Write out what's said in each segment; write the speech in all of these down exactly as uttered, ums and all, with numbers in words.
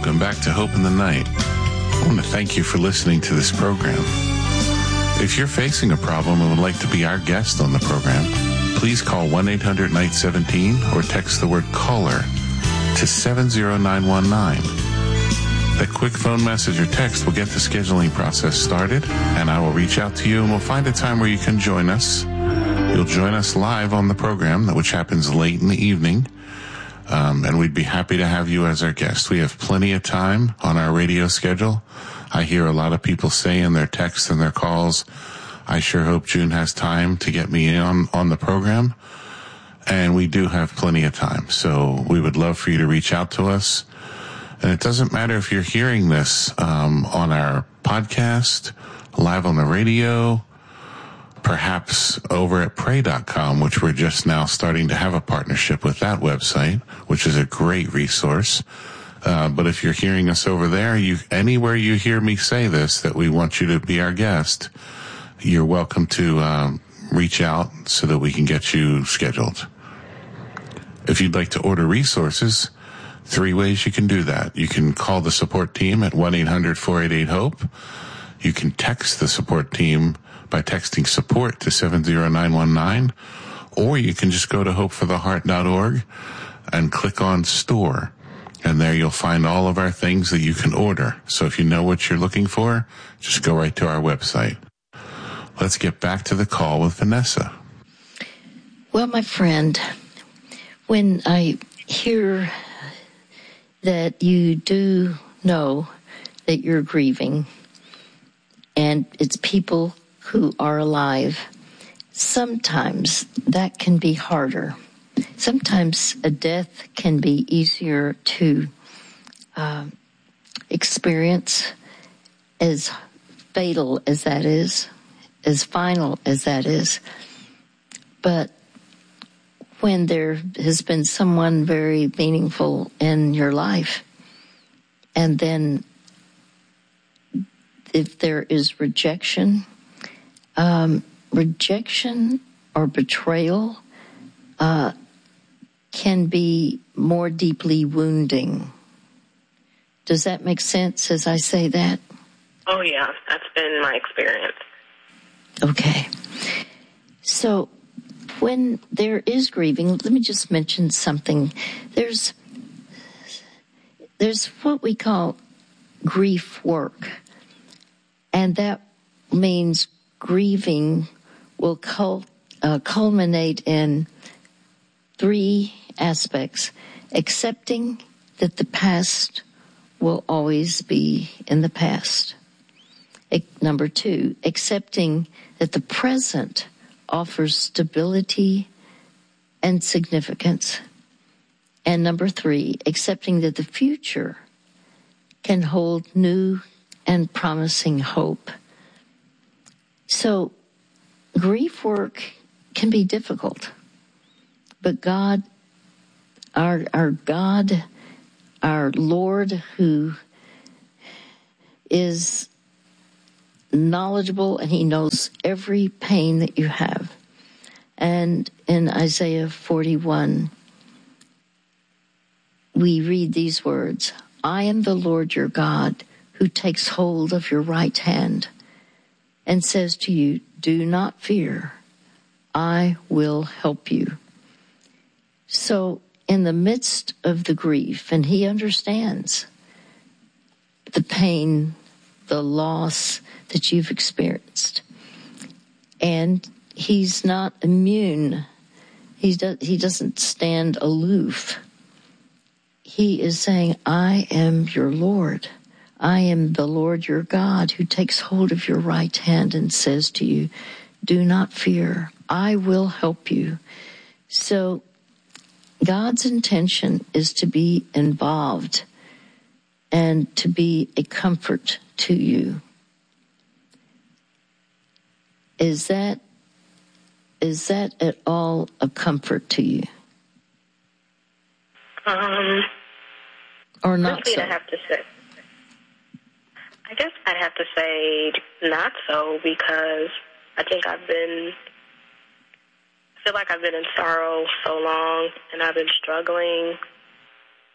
welcome back to Hope in the Night. I want to thank you for listening to this program. If you're facing a problem and would like to be our guest on the program, please call one eight hundred night seventeen or text the word caller to seven zero nine one nine. That quick phone message or text will get the scheduling process started, and I will reach out to you and we'll find a time where you can join us. You'll join us live on the program, which happens late in the evening. Um, and we'd be happy to have you as our guest. We have plenty of time on our radio schedule. I hear a lot of people say in their texts and their calls, I sure hope June has time to get me in on, on the program. And we do have plenty of time. So we would love for you to reach out to us. And it doesn't matter if you're hearing this um, on our podcast, live on the radio, perhaps over at pray dot com, which we're just now starting to have a partnership with that website, which is a great resource. Uh, but if you're hearing us over there, you anywhere you hear me say this, that we want you to be our guest, you're welcome to um, reach out so that we can get you scheduled. If you'd like to order resources, three ways you can do that. You can call the support team at one eight hundred four eight eight HOPE. You can text the support team by texting support to seven zero nine one nine, or you can just go to hope for the heart dot org and click on store, and there you'll find all of our things that you can order. So if you know what you're looking for, just go right to our website. Let's get back to the call with Vanessa. Well, my friend, when I hear that you do know that you're grieving, and it's people who are alive, sometimes that can be harder. Sometimes a death can be easier to uh, experience, as fatal as that is, as final as that is. But when there has been someone very meaningful in your life, and then if there is rejection, um, rejection or betrayal uh, can be more deeply wounding. Does that make sense as I say that? Oh, yeah. That's been my experience. Okay. So when there is grieving, let me just mention something. There's, there's what we call grief work. And that means grieving will cul- uh, culminate in three aspects. Accepting that the past will always be in the past. E- number two, accepting that the present offers stability and significance. And number three, accepting that the future can hold new and promising hope. So grief work can be difficult, but God, our, our God, our Lord, who is knowledgeable and he knows every pain that you have. And in Isaiah forty-one, we read these words, I am the Lord your God, who takes hold of your right hand and says to you, do not fear, I will help you. So in the midst of the grief, and he understands the pain, the loss that you've experienced, and he's not immune. He, do, he doesn't stand aloof. He is saying, I am your Lord. I am the Lord your God who takes hold of your right hand and says to you, do not fear, I will help you. So God's intention is to be involved and to be a comfort to you. Is that, is that at all a comfort to you? Um, or not so? I have to say. I guess I'd have to say not so, because I think I've been, I feel like I've been in sorrow so long, and I've been struggling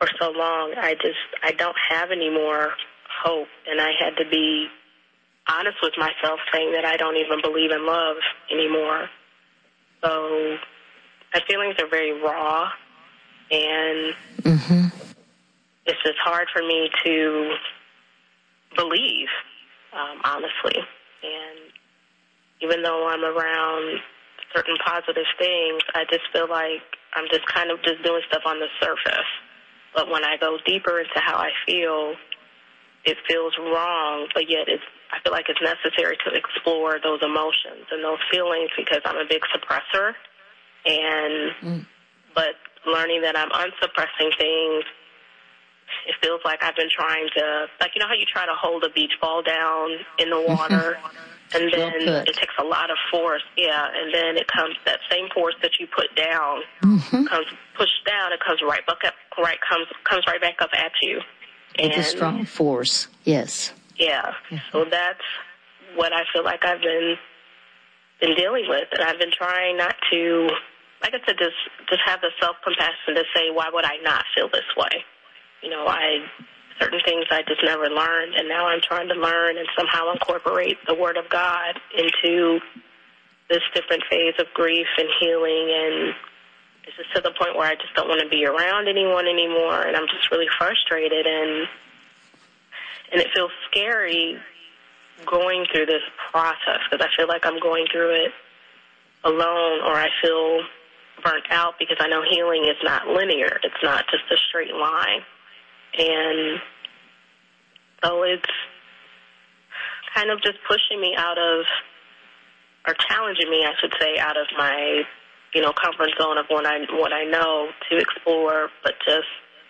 for so long, I just, I don't have any more hope, and I had to be honest with myself, saying that I don't even believe in love anymore. So my feelings are very raw, and mm-hmm. it's just hard for me to believe, um, honestly. And even though I'm around certain positive things, I just feel like I'm just kind of just doing stuff on the surface. But when I go deeper into how I feel, it feels wrong, but yet it's, I feel like it's necessary to explore those emotions and those feelings, because I'm a big suppressor. And mm. but learning that I'm unsuppressing things, it feels like I've been trying to, like, you know how you try to hold a beach ball down in the water, and then well it takes a lot of force, yeah, and then it comes, that same force that you put down mm-hmm. comes pushed down, it comes right back up, right comes comes right back up at you. It's a strong force, yes. Yeah, mm-hmm. So that's what I feel like I've been been dealing with, and I've been trying not to, like I said, just just have the self-compassion to say, why would I not feel this way? You know, I certain things I just never learned, and now I'm trying to learn and somehow incorporate the Word of God into this different phase of grief and healing, and it's just to the point where I just don't want to be around anyone anymore, and I'm just really frustrated, and and it feels scary going through this process, because I feel like I'm going through it alone, or I feel burnt out, because I know healing is not linear. It's not just a straight line. And so it's kind of just pushing me out of, or challenging me, I should say, out of my, you know, comfort zone of what I, what I know to explore, but just,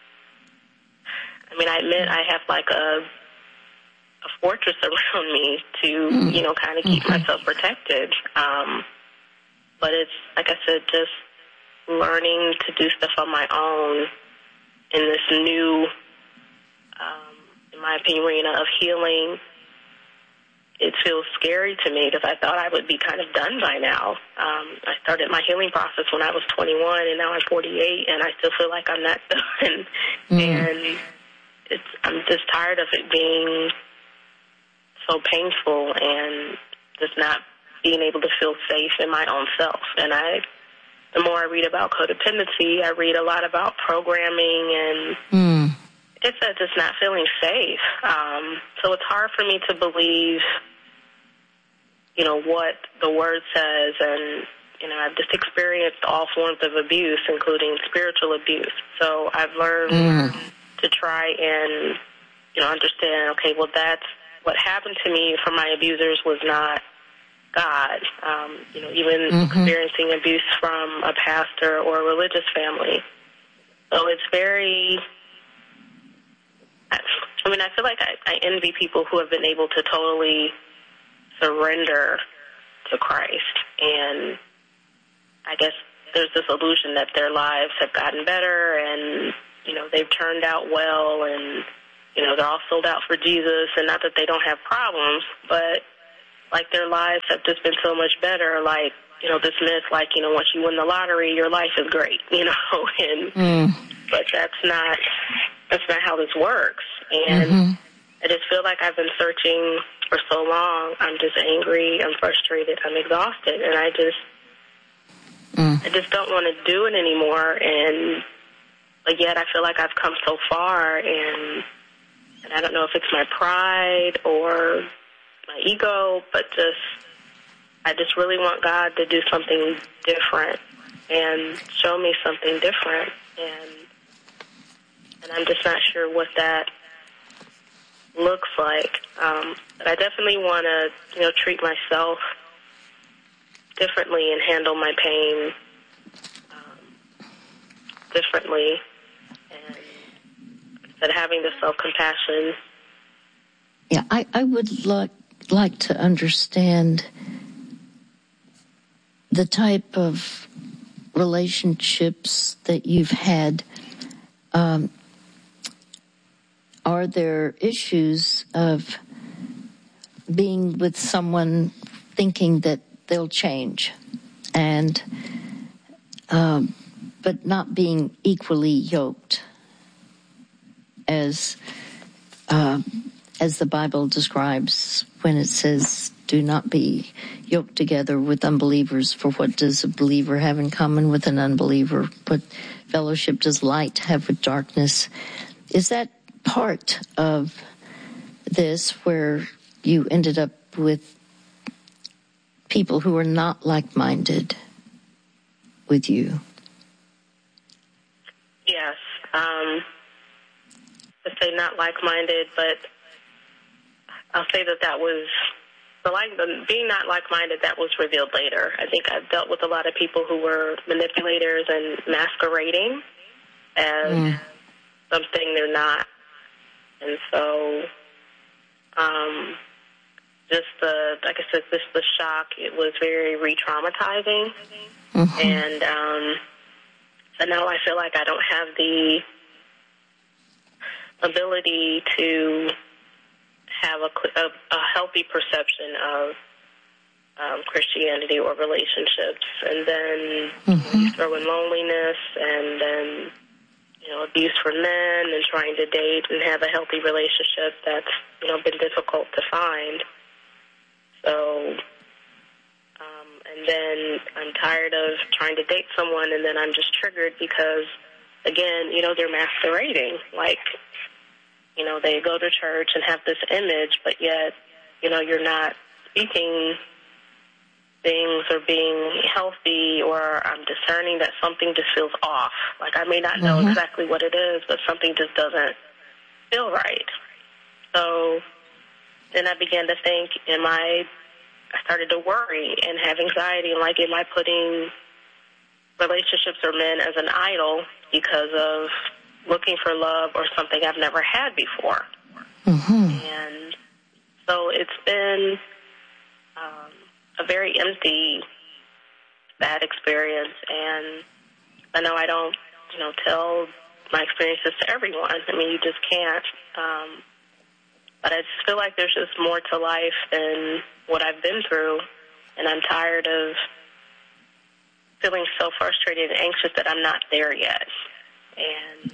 I mean, I admit I have like a, a fortress around me to, mm. you know, kind of keep mm-hmm. myself protected. Um, but it's, like I said, just learning to do stuff on my own in this new, um, in my opinion, arena of healing. It feels scary to me, because I thought I would be kind of done by now. Um, I started my healing process when I was twenty-one, and now I'm forty-eight, and I still feel like I'm not done. Mm. And it's, I'm just tired of it being so painful and just not being able to feel safe in my own self. And I, the more I read about codependency, I read a lot about programming, and mm. it's that just not feeling safe. Um, so it's hard for me to believe, you know, what the Word says. And, you know, I've just experienced all forms of abuse, including spiritual abuse. So I've learned mm. to try and, you know, understand, okay, well, that's what happened to me from my abusers was not God. Um, you know, even mm-hmm. experiencing abuse from a pastor or a religious family. So it's very, I mean, I feel like I, I envy people who have been able to totally surrender to Christ. And I guess there's this illusion that their lives have gotten better and, you know, they've turned out well, and, you know, they're all sold out for Jesus, and not that they don't have problems, but like their lives have just been so much better. Like, you know, this myth, like, you know, once you win the lottery, your life is great, you know, and, mm. but that's not, that's not how this works. And mm-hmm. I just feel like I've been searching for so long. I'm just angry, I'm frustrated, I'm exhausted, and I just, mm. I just don't want to do it anymore. And, but yet I feel like I've come so far, and, and I don't know if it's my pride or my ego, but just, I just really want God to do something different and show me something different, and and I'm just not sure what that looks like. Um, but I definitely want to, you know, treat myself differently and handle my pain um, differently, and instead of having the self-compassion. Yeah, I, I would like like to understand the type of relationships that you've had. Um, are there issues of being with someone thinking that they'll change, and um, but not being equally yoked? as uh, as the Bible describes when it says, do not be yoked together with unbelievers, for what does a believer have in common with an unbeliever? What fellowship does light have with darkness? Is that part of this where you ended up with people who are not like-minded with you? Yes. Um, to say not like-minded, but I'll say that that was, the like, the being not like-minded, that was revealed later. I think I've dealt with a lot of people who were manipulators and masquerading as mm. something they're not. And so, um, just the, like I said, just the shock, it was very re-traumatizing. Mm-hmm. And um, so now I feel like I don't have the ability to have a, a, a healthy perception of um, Christianity or relationships. And then mm-hmm. you throw in loneliness and then, you know, abuse from men and trying to date and have a healthy relationship that's, you know, been difficult to find. So, um, and then I'm tired of trying to date someone and then I'm just triggered because, again, you know, they're masquerading. Like, you know, they go to church and have this image, but yet, you know, you're not speaking things or being healthy, or I'm discerning that something just feels off. Like, I may not know mm-hmm. exactly what it is, but something just doesn't feel right. So then I began to think, am I, I started to worry and have anxiety, like, am I putting relationships or men as an idol because of looking for love or something I've never had before? Mm-hmm. And so it's been um, a very empty, bad experience, and I know I don't, you know, tell my experiences to everyone. I mean, you just can't. Um, but I just feel like there's just more to life than what I've been through, and I'm tired of feeling so frustrated and anxious that I'm not there yet, and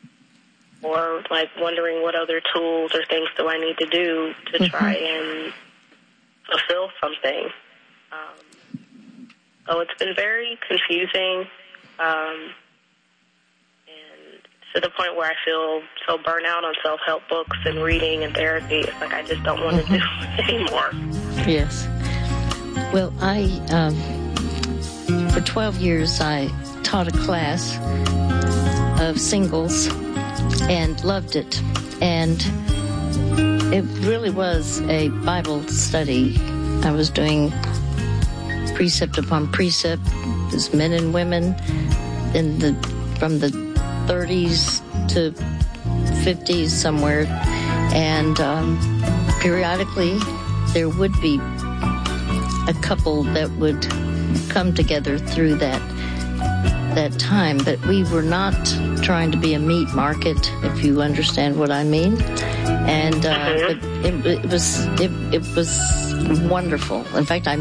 or like wondering what other tools or things do I need to do to mm-hmm. try and fulfill something. Um, so it's been very confusing, um, and to the point where I feel so burnt out on self-help books and reading and therapy. It's like I just don't want to mm-hmm. do it anymore. Yes. Well, I, um, for twelve years, I taught a class of singles and loved it. And it really was a Bible study. I was doing precept upon precept. There's men and women in the from the thirties to fifties somewhere. And um, periodically there would be a couple that would come together through that that time, but we were not trying to be a meat market, if you understand what I mean. And uh, but it, it was it, it was wonderful. In fact, I